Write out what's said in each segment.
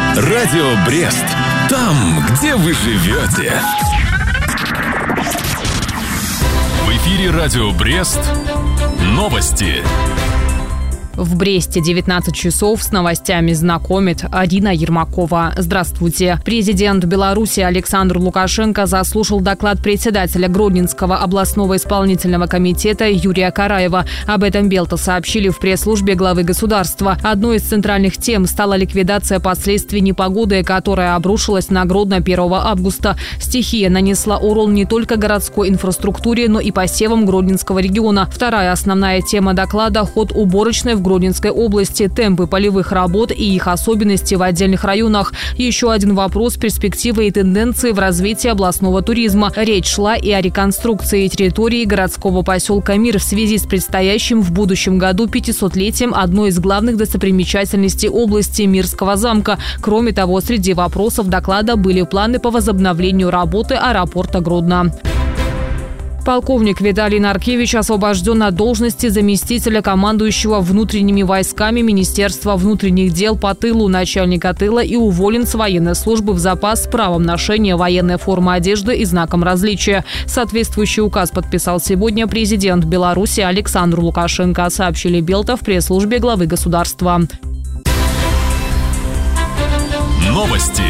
Радио Брест. Там, где вы живете. В эфире Радио Брест. Новости. В Бресте 19 часов с новостями знакомит Арина Ермакова. Здравствуйте. Президент Беларуси Александр Лукашенко заслушал доклад председателя Гродненского областного исполнительного комитета Юрия Караева. Об этом Белта сообщили в пресс-службе главы государства. Одной из центральных тем стала ликвидация последствий непогоды, которая обрушилась на Гродно 1 августа. Стихия нанесла урон не только городской инфраструктуре, но и посевам Гродненского региона. Вторая основная тема доклада – ход уборочной в Гродненской области, темпы полевых работ и их особенности в отдельных районах. Еще один вопрос – перспективы и тенденции в развитии областного туризма. Речь шла и о реконструкции территории городского поселка Мир в связи с предстоящим в будущем году 500-летием одной из главных достопримечательностей области – Мирского замка. Кроме того, среди вопросов доклада были планы по возобновлению работы аэропорта Гродно. Полковник Виталий Наркевич освобожден от должности заместителя командующего внутренними войсками Министерства внутренних дел по тылу, начальника тыла, и уволен с военной службы в запас с правом ношения военной формы одежды и знаком различия. Соответствующий указ подписал сегодня президент Беларуси Александр Лукашенко, сообщили Белта в пресс-службе главы государства. Новости.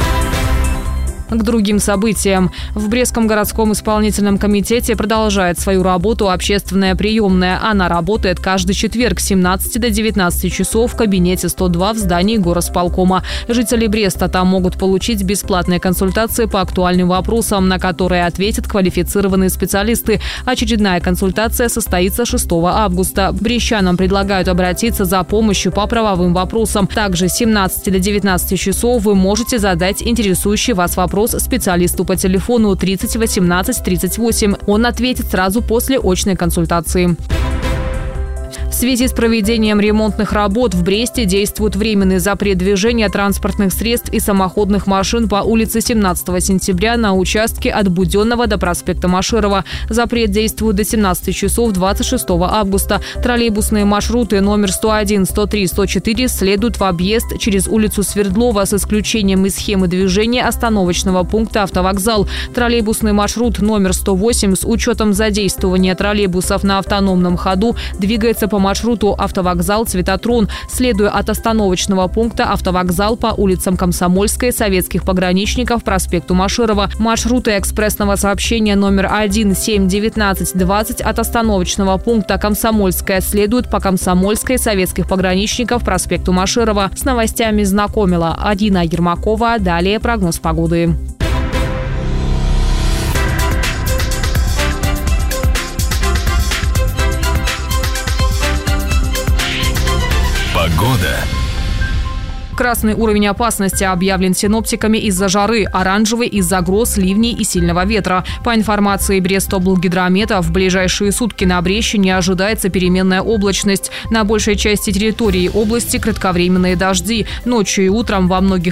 К другим событиям. В Брестском городском исполнительном комитете продолжает свою работу общественная приемная. Она работает каждый четверг с 17 до 19 часов в кабинете 102 в здании горосполкома. Жители Бреста там могут получить бесплатные консультации по актуальным вопросам, на которые ответят квалифицированные специалисты. Очередная консультация состоится 6 августа. Брестчанам предлагают обратиться за помощью по правовым вопросам. Также с 17 до 19 часов вы можете задать интересующий вас вопрос специалисту по телефону 30 18 38. Он ответит сразу после очной консультации. В связи с проведением ремонтных работ в Бресте действует временный запрет движения транспортных средств и самоходных машин по улице 17 сентября на участке от Буденного до проспекта Машерова. Запрет действует до 17 часов 26 августа. Троллейбусные маршруты номер 101, 103, 104 следуют в объезд через улицу Свердлова с исключением из схемы движения остановочного пункта «Автовокзал». Троллейбусный маршрут номер 108 с учетом задействования троллейбусов на автономном ходу двигается по маршруту «Автовокзал Цветотрон», следуя от остановочного пункта «Автовокзал» по улицам Комсомольской, Советских пограничников, проспекту Машерова. Маршруты экспрессного сообщения номер 1, 7, 19, 20 от остановочного пункта Комсомольская следуют по Комсомольской, Советских пограничников, проспекту Машерова. С новостями знакомила Арина Ермакова. Далее прогноз погоды. Погода. Красный уровень опасности объявлен синоптиками из-за жары, оранжевый из-за гроз, ливней и сильного ветра. По информации Брестоблгидромета, в ближайшие сутки на Бреще не ожидается переменная облачность. На большей части территории области кратковременные дожди. Ночью и утром во многих